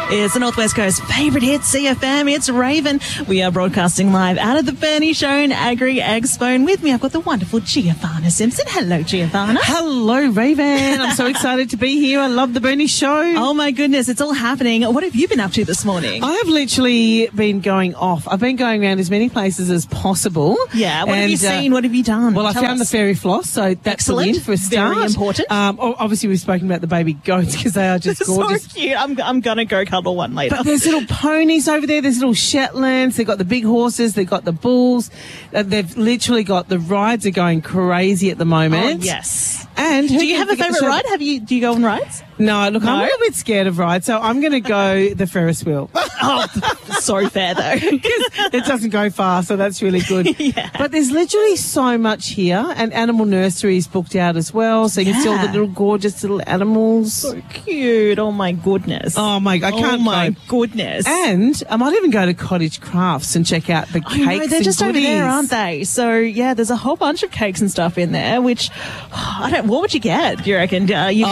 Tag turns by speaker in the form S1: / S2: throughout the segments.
S1: It's the Northwest Coast favourite hit, CFM. It's Raven. We are broadcasting live out of the Bernie Show in Agri Expo. And with me, I've got the wonderful Giovanna Simpson. Hello, Giovanna.
S2: Hello, Raven. I'm so excited to be here. I love the Bernie Show.
S1: Oh, my goodness. It's all happening. What have you been up to this morning?
S2: I have literally been going off. I've been going around as many places as possible.
S1: Yeah. What have you seen? What have you done?
S2: Well, I found the fairy floss, so that's
S1: excellent.
S2: For a start.
S1: Very important.
S2: Obviously, we've spoken about the baby goats because they are just gorgeous.
S1: So cute. I'm going to go cuddle one later.
S2: But there's little ponies over there. There's little Shetlands. They've got the big horses. They've got the bulls. They've literally got the rides are going crazy at the moment.
S1: Oh, yes.
S2: And
S1: do you have a favourite ride? Do you go on rides?
S2: No, look, I'm a little bit scared of rides, so I'm going to go the Ferris wheel.
S1: Oh, so fair though.
S2: It doesn't go far, so that's really good.
S1: Yeah.
S2: But there's literally so much here, and Animal Nursery is booked out as well, so you can see all the little gorgeous little animals.
S1: So cute. Oh, my goodness.
S2: Oh, my God. I can't
S1: Oh, my goodness.
S2: And I might even go to Cottage Crafts and check out the cakes and goodies.
S1: They're just over there, aren't they? So, yeah, there's a whole bunch of cakes and stuff in there, which, what would you get, do you reckon?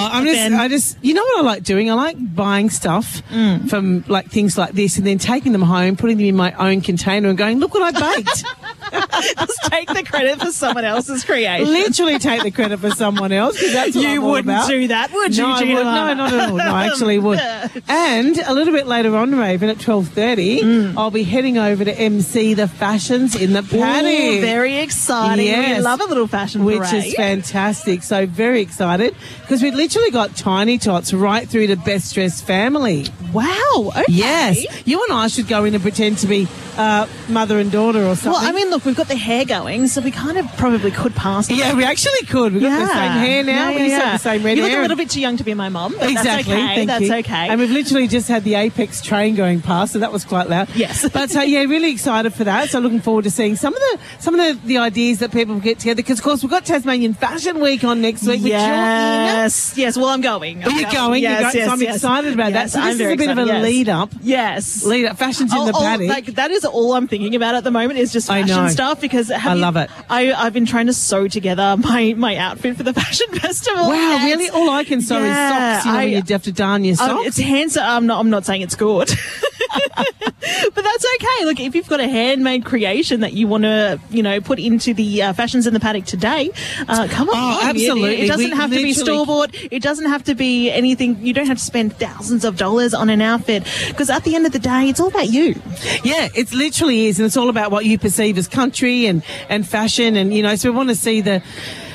S2: You know what I like doing? I like buying stuff from like things like this and then taking them home, putting them in my own container and going, look what I baked.
S1: Just take the credit for someone else's creation.
S2: Literally take the credit for someone else because that's what I'm all about.
S1: You wouldn't do that, would you, Gina?
S2: No, not at all. No, I actually would. And a little bit later on, Raven, at 12:30, I'll be heading over to MC the Fashions in the paddock.
S1: Ooh, very exciting.
S2: Yes.
S1: We love a little fashion parade.
S2: Which is fantastic. So very excited because we've literally got Tiny Tots right through to Best Dressed Family.
S1: Wow. Okay.
S2: Yes. You and I should go in and pretend to be mother and daughter or something.
S1: Well, I mean, look, we've got the hair going, so we kind of probably could pass them.
S2: Yeah, we actually could. We've got the same hair now. We just have the same red hair.
S1: You look a little bit too young to be my mum, but
S2: exactly.
S1: That's okay.
S2: Thank you.
S1: Okay.
S2: And we've literally just had the Apex train going past, so that was quite loud.
S1: Yes.
S2: But yeah, really excited for that. So looking forward to seeing some of the ideas that people get together. Because of course we've got Tasmanian Fashion Week on next week.
S1: Yes. Yes. Well, I'm going.
S2: Are you going?
S1: Yes.
S2: So I'm excited about that. So this is a bit of a lead up.
S1: Yes.
S2: Lead up. Fashion's in the paddock.
S1: Like, that is all I'm thinking about at the moment is just fashion stuff because
S2: I love it.
S1: I've been trying to sew together my outfit for the fashion festival.
S2: Wow, really? All I can sew is socks. When you have to darn your socks.
S1: It's handsome. I'm not saying it's good. But that's okay. Look, if you've got a handmade creation that you want to, put into the Fashions in the Paddock today, come on.
S2: Oh, absolutely.
S1: It doesn't have to be store-bought. It doesn't have to be anything. You don't have to spend thousands of dollars on an outfit because at the end of the day, it's all about you.
S2: Yeah, it literally is. And it's all about what you perceive as country and fashion. And, so we want to see the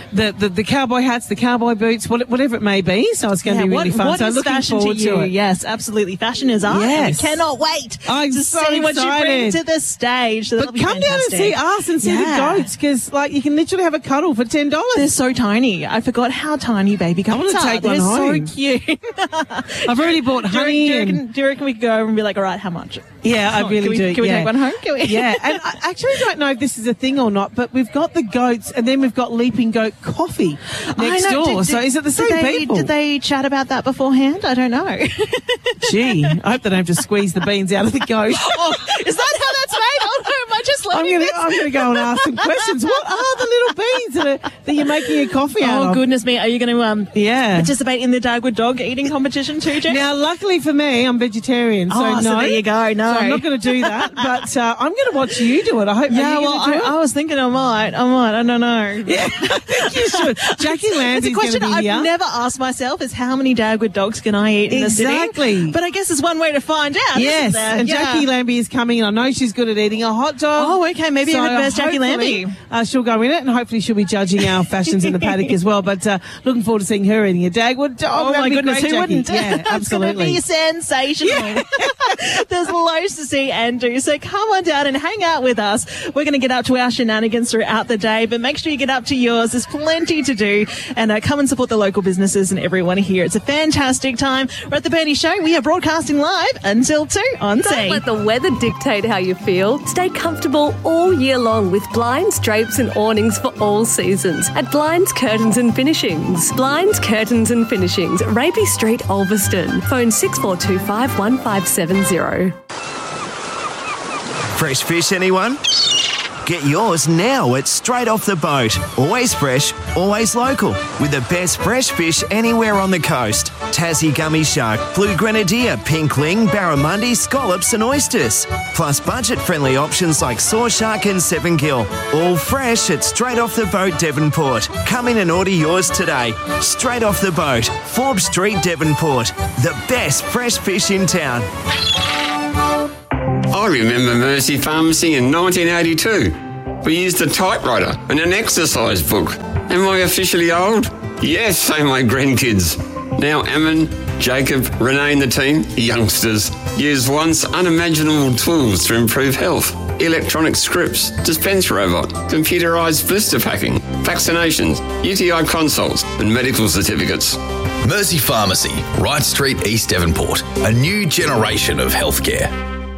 S2: cowboy hats, the cowboy boots, whatever it may be. So it's going to be really fun.
S1: What
S2: so
S1: is
S2: looking
S1: fashion
S2: forward
S1: to you?
S2: it.
S1: Yes, absolutely. Fashion is art.
S2: Yes.
S1: We cannot wait
S2: I'm
S1: to
S2: so
S1: see what you bring
S2: excited.
S1: to the stage. So
S2: but come down and see us and see the goats because, you can literally have a cuddle for $10.
S1: They're so tiny. I forgot how tiny baby goats are.
S2: I want to take one home.
S1: They're so cute.
S2: I've already bought honey.
S1: Do you reckon we could go over and be like, all right, how much?
S2: Yeah, I really do.
S1: Can we take one home? Can we?
S2: Yeah, and I actually don't know if this is a thing or not, but we've got the goats and then we've got Leaping Goat Coffee next door. So is it the same people?
S1: Did they chat about that beforehand? I don't know.
S2: Gee, I hope they don't have to squeeze the beans out of the goat.
S1: Oh, is that how that's made? Oh no, am I just learning this?
S2: I'm going to go and ask some questions. What are the little beans that you're making your coffee out of?
S1: Oh, goodness me. Are you going to participate in the Dagwood dog eating competition too, Jen?
S2: Now, luckily for me, I'm vegetarian, so no.
S1: So there you go. No.
S2: So I'm not going to do that, but I'm going to watch you do it. I hope.
S1: Yeah, I was thinking I might. I don't know.
S2: Yeah, I think you should. Jackie Lambie's going to be here.
S1: I've never asked myself is how many Dagwood dogs can I eat in the city?
S2: Exactly.
S1: But I guess there's one way to find out.
S2: Yes, and Jackie Lambie is coming, and I know she's good at eating a hot dog.
S1: Oh, okay. Maybe I could verse Jackie Lambie.
S2: She'll go in it, and hopefully she'll be judging our Fashions in the Paddock as well. But looking forward to seeing her eating a Dagwood dog.
S1: Oh, my goodness, who wouldn't?
S2: Yeah, absolutely.
S1: It's going to be sensational. Yeah. There's loads to see and do, so come on down and hang out with us. We're going to get up to our shenanigans throughout the day, but make sure you get up to yours. There's plenty to do, and come and support the local businesses and everyone here. It's a fantastic time. We're at the Bernie Show. We are broadcasting live until 2 on
S3: Don't
S1: Scene.
S3: let the weather dictate how you feel. Stay comfortable all year long with blinds, drapes and awnings for all seasons at Blinds, Curtains and Finishings. Blinds, Curtains and Finishings, Raby Street, Ulverston. Phone 6425 1570.
S4: Fresh fish, anyone? Get yours now at Straight Off the Boat. Always fresh, always local, with the best fresh fish anywhere on the coast. Tassie gummy shark, blue grenadier, pink ling, barramundi, scallops and oysters. Plus budget-friendly options like saw shark and 7-gill. All fresh at Straight Off the Boat Devonport. Come in and order yours today. Straight Off the Boat, Forbes Street, Devonport. The best fresh fish in town.
S5: I remember Mercy Pharmacy in 1982. We used a typewriter and an exercise book. Am I officially old? Yes, say my grandkids. Now Ammon, Jacob, Renee and the team, youngsters, use once unimaginable tools to improve health. Electronic scripts, dispense robot, computerised blister packing, vaccinations, UTI consults and medical certificates.
S6: Mercy Pharmacy, Wright Street, East Devonport. A new generation of healthcare.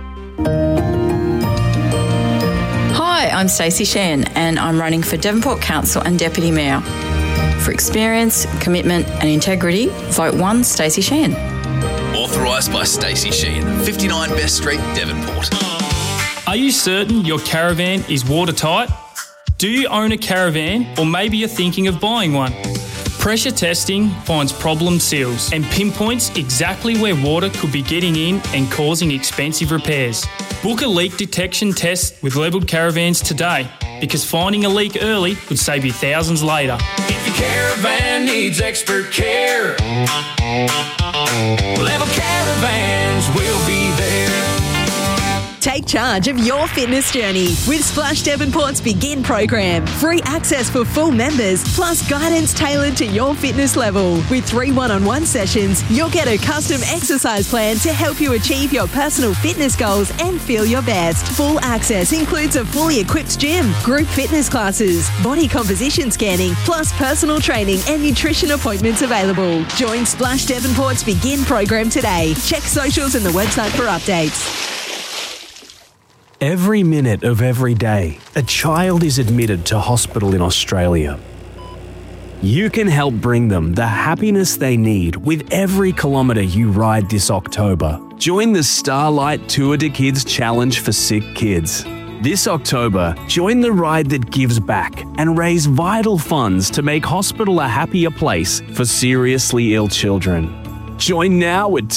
S7: Hi, I'm Stacey Shan and I'm running for Devonport Council and Deputy Mayor. For experience, commitment and integrity, vote 1 Stacey Shan.
S6: Authorised by Stacey Sheehan, 59 Best Street, Devonport.
S8: Are you certain your caravan is watertight? Do you own a caravan or maybe you're thinking of buying one? Pressure testing finds problem seals and pinpoints exactly where water could be getting in and causing expensive repairs. Book a leak detection test with Levelled Caravans today, because finding a leak early could save you thousands later.
S9: If your caravan needs expert care, Levelled Caravans will be there.
S10: Take charge of your fitness journey with Splash Devonport's Begin program. Free access for full members, plus guidance tailored to your fitness level. With 3 one-on-one sessions, you'll get a custom exercise plan to help you achieve your personal fitness goals and feel your best. Full access includes a fully equipped gym, group fitness classes, body composition scanning, plus personal training and nutrition appointments available. Join Splash Devonport's Begin program today. Check socials and the website for updates.
S11: Every minute of every day, a child is admitted to hospital in Australia. You can help bring them the happiness they need with every kilometre you ride this October. Join the Starlight Tour de Kids Challenge for Sick Kids. This October, join the ride that gives back and raise vital funds to make hospital a happier place for seriously ill children. Join now at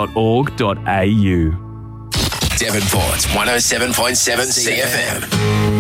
S11: tourdekids.org.au.
S6: Devonport's 107.7 CFM.